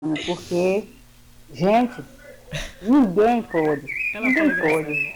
porque, gente, ninguém pôde. Ela fala Ninguém engraçado. pôde.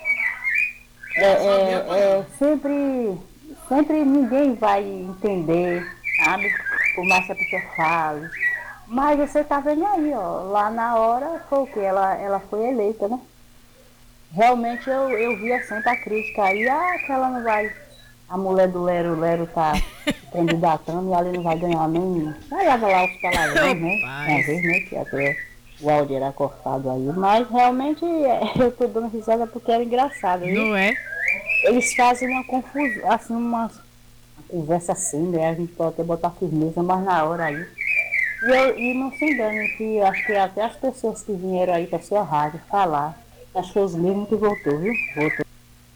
Sempre ninguém vai entender, sabe? Por mais que a pessoa fale. Mas você tá vendo aí, ó, lá na hora foi o que? Ela foi eleita, né? Realmente eu vi sempre a crítica aí, que ela não vai. A mulher do Lero Lero tá se candidatando e ela não vai ganhar nem. Vai lá os palavrões, né? Uma Rapaz. vez, né? Que até o áudio era cortado aí. Mas realmente eu tô dando risada porque era engraçado, viu? Não é? Eles fazem uma confusão, assim, uma conversa assim, né? A gente pode até botar firmeza, mas na hora aí. E não se engane, que eu acho que até as pessoas que vieram aí para sua rádio falar, acho que foi os mesmos que voltou, viu? Voltou.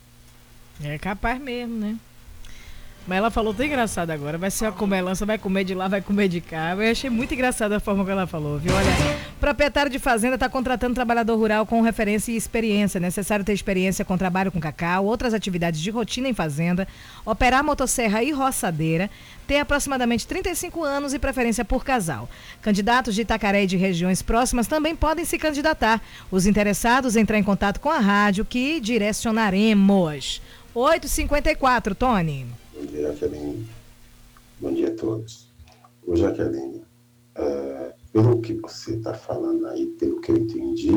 É capaz mesmo, né? Mas ela falou tão engraçado agora. Vai ser uma comelança, vai comer de lá, vai comer de cá. Eu achei muito engraçada a forma que ela falou, viu? Olha, proprietário de fazenda está contratando trabalhador rural com referência e experiência. É necessário ter experiência com trabalho com cacau, outras atividades de rotina em fazenda, operar motosserra e roçadeira, ter aproximadamente 35 anos e preferência por casal. Candidatos de Itacaré e de regiões próximas também podem se candidatar. Os interessados entrar em contato com a rádio que direcionaremos. 8h54, Tony. Bom dia, Jaqueline. Bom dia a todos. Ô, Jaqueline, pelo que você está falando aí, pelo que eu entendi,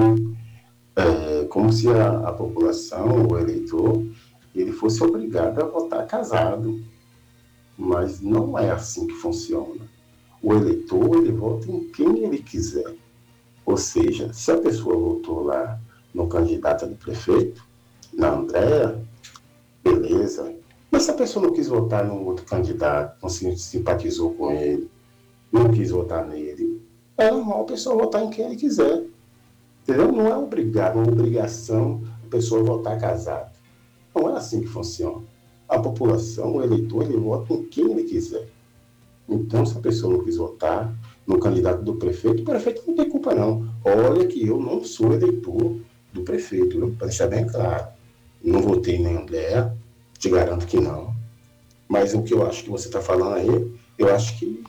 como se a população, o eleitor, ele fosse obrigado a votar casado. Mas não é assim que funciona. O eleitor, ele vota em quem ele quiser. Ou seja, se a pessoa votou lá no candidato de prefeito, na Andréa, beleza. Mas se a pessoa não quis votar num outro candidato, não se simpatizou com ele, não quis votar nele, é normal a pessoa votar em quem ele quiser. Entendeu? Não é obrigado, uma obrigação a pessoa votar casado. Não é assim que funciona. A população, o eleitor, ele vota em quem ele quiser. Então, se a pessoa não quis votar no candidato do prefeito, o prefeito não tem culpa, não. Olha que eu não sou eleitor do prefeito, para deixar bem claro. Não votei nem André, te garanto que não. Mas o que eu acho que você está falando aí, eu acho que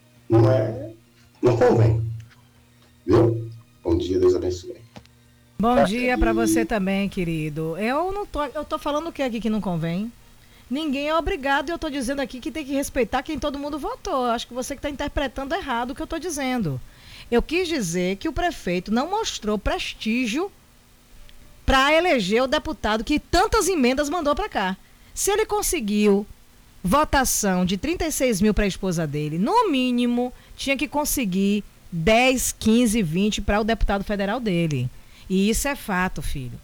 não convém. Viu? Bom dia, Deus abençoe. Bom dia pra você também, querido. Eu tô falando o que aqui que não convém? Ninguém é obrigado e eu tô dizendo aqui que tem que respeitar quem todo mundo votou. Acho que você que está interpretando errado o que eu tô dizendo. Eu quis dizer que o prefeito não mostrou prestígio para eleger o deputado que tantas emendas mandou para cá. Se ele conseguiu votação de 36 mil para a esposa dele, no mínimo tinha que conseguir 10, 15, 20 para o deputado federal dele. E isso é fato, filho.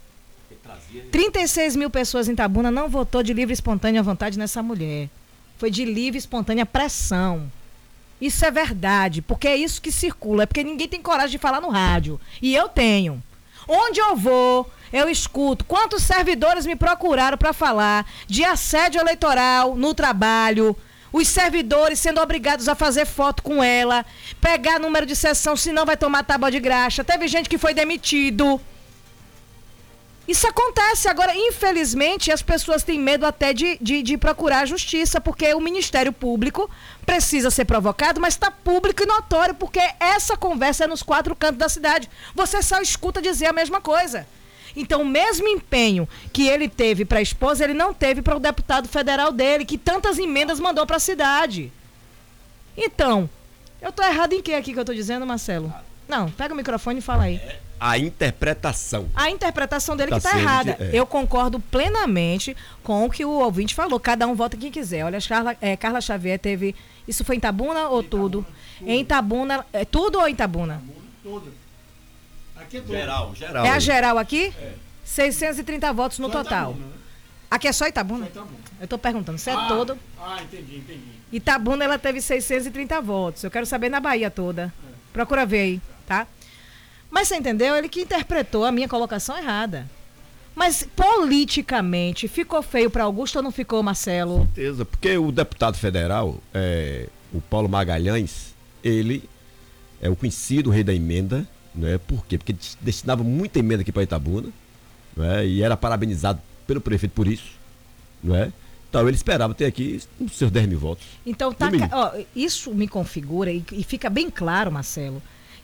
36 mil pessoas em Itabuna não votou de livre e espontânea vontade nessa mulher. Foi de livre e espontânea pressão. Isso é verdade, porque é isso que circula. É porque ninguém tem coragem de falar no rádio. E eu tenho. Onde eu vou, eu escuto quantos servidores me procuraram para falar de assédio eleitoral no trabalho, os servidores sendo obrigados a fazer foto com ela, pegar número de sessão, senão vai tomar tábua de graxa. Teve gente que foi demitido. Isso acontece. Agora, infelizmente, as pessoas têm medo até de procurar a justiça, porque o Ministério Público precisa ser provocado, mas está público e notório, porque essa conversa é nos quatro cantos da cidade. Você só escuta dizer a mesma coisa. Então, o mesmo empenho que ele teve para a esposa, ele não teve para o deputado federal dele, que tantas emendas mandou para a cidade. Então, eu estou errado em que aqui que eu estou dizendo, Marcelo? Não, pega o microfone e fala aí. A interpretação. A interpretação dele Tá que está sendo errada. de- é. Eu concordo plenamente com o que o ouvinte falou. Cada um vota quem quiser. Olha, Carla Xavier teve... Isso foi em Itabuna ou tudo? Em Itabuna... Tudo ou em Itabuna? Tudo. Aqui é tudo. Geral. É a geral aqui? 630 votos no Só total. Itabuna, né? Aqui é só Itabuna? Só Itabuna. Eu estou perguntando. Se é todo... Entendi. Itabuna, ela teve 630 votos. Eu quero saber na Bahia toda. Procura ver aí, tá? Mas você entendeu? Ele que interpretou a minha colocação errada. Mas politicamente, ficou feio para Augusto ou não ficou, Marcelo? Certeza, porque o deputado federal, o Paulo Magalhães, ele é o conhecido rei da emenda, não é? Por quê? Porque ele destinava muita emenda aqui para Itabuna, não é? E era parabenizado pelo prefeito por isso, não é? Então ele esperava ter aqui os seus 10 mil votos. Então, tá, No mínimo. ó, isso me configura e fica bem claro, Marcelo,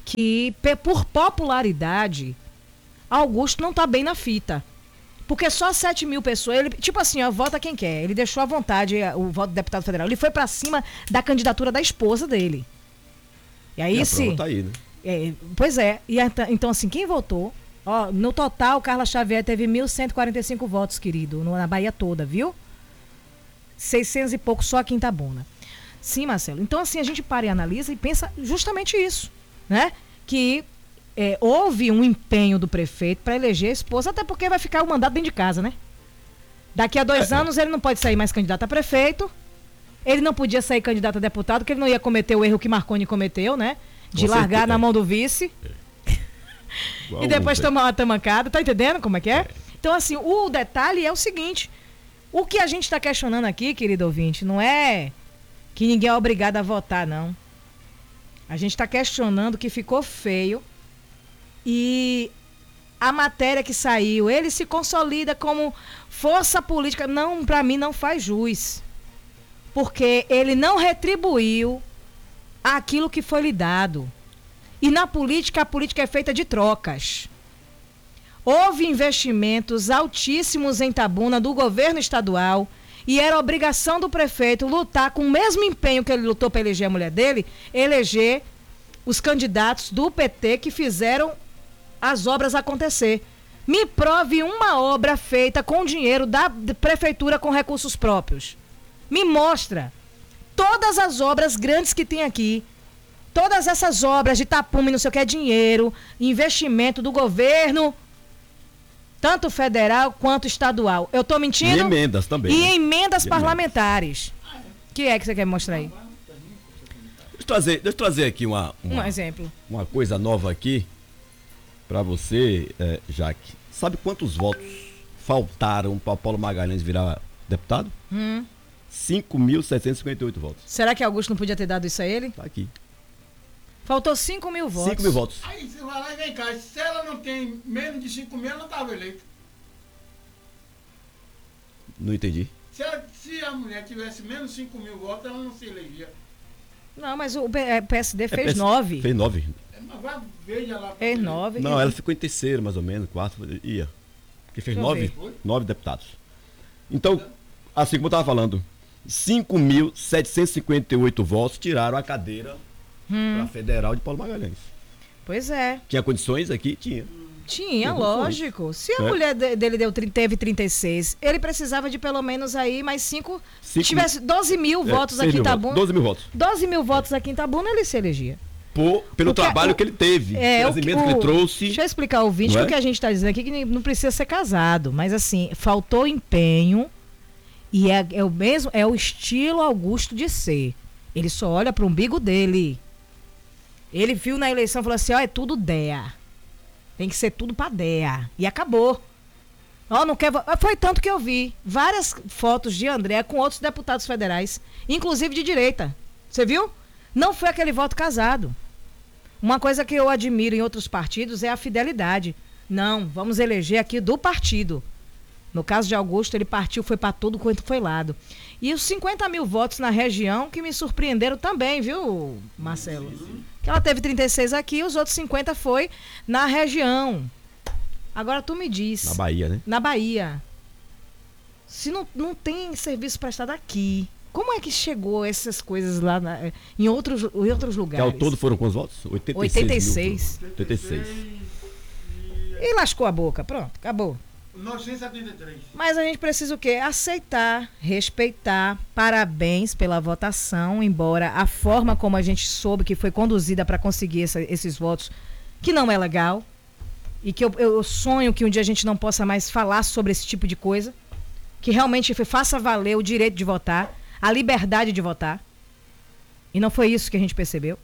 que, por popularidade, Augusto não tá bem na fita. Porque só 7 mil pessoas, ele, tipo assim, ó, vota quem quer. Ele deixou à vontade o voto do deputado federal. Ele foi pra cima da candidatura da esposa dele. E aí, Tá aí, né? Pois é. E então, assim, quem votou? Ó, no total, Carla Xavier teve 1.145 votos, querido, na Bahia toda, viu? 600 e pouco só aqui em Itabuna. Sim, Marcelo. Então, assim, a gente para e analisa e pensa justamente isso, né? Que houve um empenho do prefeito para eleger a esposa, até porque vai ficar o mandato dentro de casa, né? Daqui a 2 anos ele não pode sair mais candidato a prefeito, ele não podia sair candidato a deputado, porque ele não ia cometer o erro que Marconi cometeu, né? De largar na mão do vice. E depois tomar uma tamancada, tá entendendo como é que é? Então, assim, o detalhe é o seguinte, o que a gente está questionando aqui, querido ouvinte, não é que ninguém é obrigado a votar, não. A gente está questionando que ficou feio e a matéria que saiu, ele se consolida como força política. Não, para mim não faz jus. Porque ele não retribuiu aquilo que foi lhe dado. E na política, a política é feita de trocas. Houve investimentos altíssimos em Itabuna do governo estadual e era obrigação do prefeito lutar com o mesmo empenho que ele lutou para eleger a mulher dele, eleger os candidatos do PT que fizeram as obras acontecer. Me prove uma obra feita com dinheiro da prefeitura com recursos próprios. Me mostra todas as obras grandes que tem aqui. Todas essas obras de tapume, não sei o que, é dinheiro, investimento do governo, tanto federal quanto estadual. Eu estou mentindo? E emendas também. E né? emendas parlamentares. O que é que você quer mostrar aí? Deixa eu trazer aqui Um exemplo. uma coisa nova aqui para você, Jaque. Sabe quantos votos faltaram para Paulo Magalhães virar deputado? 5.758 votos. Será que Augusto não podia ter dado isso a ele? Tá aqui. Faltou 5 mil votos. 5 mil votos. Aí você vai lá e vem cá, se ela não tem menos de 5 mil, ela não estava eleita. Não entendi. Se a mulher tivesse menos de 5 mil votos, ela não se elegia. Não, mas o PSD fez 9. Fez 9. Mas vai, veja lá. Fez 9. Não, ela ficou em terceiro, mais ou menos, quarto, ia. Porque fez Deixa eu 9 deputados. Então, assim como eu estava falando, 5.758 votos tiraram a cadeira para federal de Paulo Magalhães. Pois é. Tinha condições aqui? Tinha. Tinha, lógico. Se a mulher dele teve 36, ele precisava de pelo menos aí mais 5. Se tivesse 12 mil votos aqui em Itabuna. 12 mil votos. 12 mil votos aqui em Itabuna, ele se elegia. Pelo trabalho que ele teve, pelas emendas que ele trouxe. Deixa eu explicar ao ouvinte que o que a gente está dizendo aqui que não precisa ser casado, mas assim, faltou empenho e é o estilo Augusto de ser. Ele só olha para o umbigo dele. Ele viu na eleição e falou assim, ó, é tudo DEA. Tem que ser tudo pra DEA. E acabou. Ó, não quer. Foi tanto que eu vi várias fotos de André com outros deputados federais, inclusive de direita. Você viu? Não foi aquele voto casado. Uma coisa que eu admiro em outros partidos é a fidelidade. Não, vamos eleger aqui do partido. No caso de Augusto, ele partiu, foi para tudo quanto foi lado. E os 50 mil votos na região que me surpreenderam também, viu, Marcelo? Que ela teve 36 aqui, os outros 50 foi na região. Agora tu me diz. Na Bahia, né? Na Bahia. Se não tem serviço prestado aqui, como é que chegou essas coisas lá em outros lugares? Que ao todo foram quantos votos? 86. 86. E lascou a boca, pronto, acabou. 973. Mas a gente precisa o quê? Aceitar, respeitar, parabéns pela votação, embora a forma como a gente soube que foi conduzida para conseguir esses votos, que não é legal, e que eu sonho que um dia a gente não possa mais falar sobre esse tipo de coisa, que realmente faça valer o direito de votar, a liberdade de votar, e não foi isso que a gente percebeu.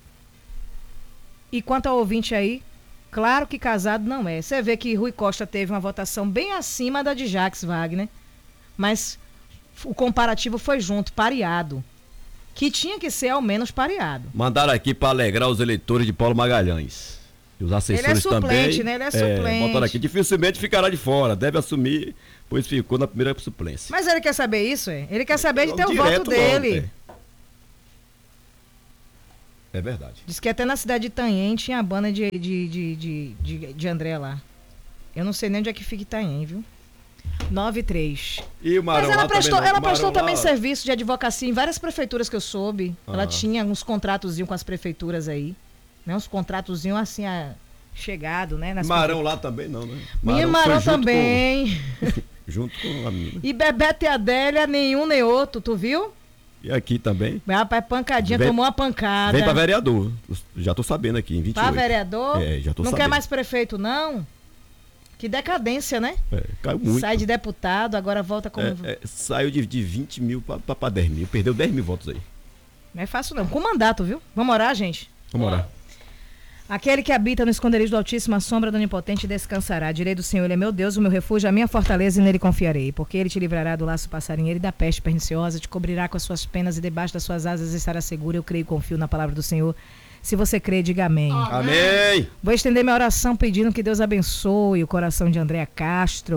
E quanto ao ouvinte aí, claro que casado não é. Você vê que Rui Costa teve uma votação bem acima da de Jacques Wagner, mas o comparativo foi junto, pareado. Que tinha que ser ao menos pareado. Mandaram aqui para alegrar os eleitores de Paulo Magalhães. E os assessores ele é suplente, também. Né? Ele é suplente. Botaram aqui, dificilmente ficará de fora. Deve assumir, pois ficou na primeira suplência. Mas ele quer saber isso, é? Ele quer saber de ter o voto dele. É verdade. Diz que até na cidade de Itanhem tinha a banda de André lá. Eu não sei nem onde é que fica Itanhem, viu? 9-3. E o Marão Mas ela prestou, também, ela prestou Marão também lá... serviço de advocacia em várias prefeituras que eu soube. Ela tinha uns contratozinhos com as prefeituras aí. Né? Uns contratozinhos assim, chegado, né? Marão lá também não, né? Marão também. Junto com a mina. E Bebeto e Adélia, nenhum nem outro, tu viu? E aqui também. Rapaz, pancadinha, tomou uma pancada. Vem pra vereador. Já tô sabendo aqui, em 28. Pra vereador? Já tô não sabendo. quer mais prefeito, não? Que decadência, né? Caiu muito. Sai de deputado, agora volta como... Saiu de 20 mil pra 10 mil. Perdeu 10 mil votos aí. Não é fácil não. Com mandato, viu? Vamos orar, gente? Vamos orar. Aquele que habita no esconderijo do Altíssimo, a sombra do Onipotente descansará. Direi do Senhor, ele é meu Deus, o meu refúgio, a minha fortaleza, e nele confiarei. Porque ele te livrará do laço passarinheiro e da peste perniciosa, te cobrirá com as suas penas e debaixo das suas asas estará seguro. Eu creio e confio na palavra do Senhor. Se você crê, diga amém. Amém. Vou estender minha oração pedindo que Deus abençoe o coração de Andréa Castro.